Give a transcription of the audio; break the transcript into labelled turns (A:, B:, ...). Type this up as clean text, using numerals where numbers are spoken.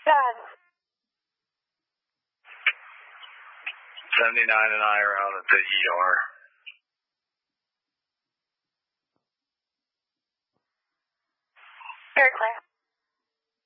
A: God.
B: 79 and I are out at the ER.
A: Very clear.